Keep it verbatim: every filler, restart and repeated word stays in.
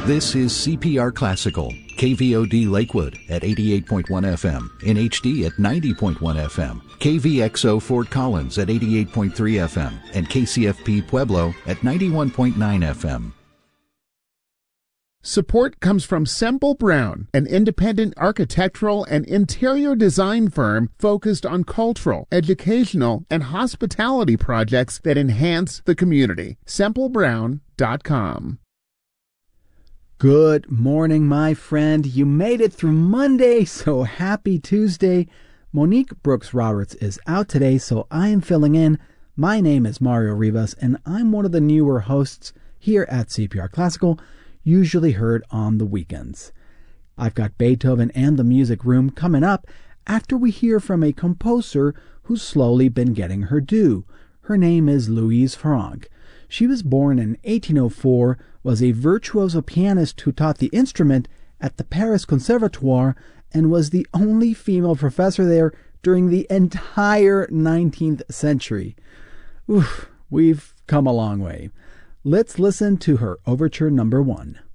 This is C P R Classical, K V O D Lakewood at eighty-eight point one F M, in H D at ninety point one F M, K V X O Fort Collins at eighty-eight point three F M, and K C F P Pueblo at ninety-one point nine F M. Support comes from Semple Brown, an independent architectural and interior design firm focused on cultural, educational, and hospitality projects that enhance the community. semple brown dot com. Good morning, my friend. You made it through Monday, so happy Tuesday. Monique Brooks Roberts is out today, so I am filling in. My name is Mario Rivas, and I'm one of the newer hosts here at C P R Classical, usually heard on the weekends. I've got Beethoven and the Music Room coming up after we hear from a composer who's slowly been getting her due. Her name is Louise Franck. She was born in eighteen oh four, was a virtuoso pianist who taught the instrument at the Paris Conservatoire, and was the only female professor there during the entire nineteenth century. Oof, we've come a long way. Let's listen to her Overture Number One.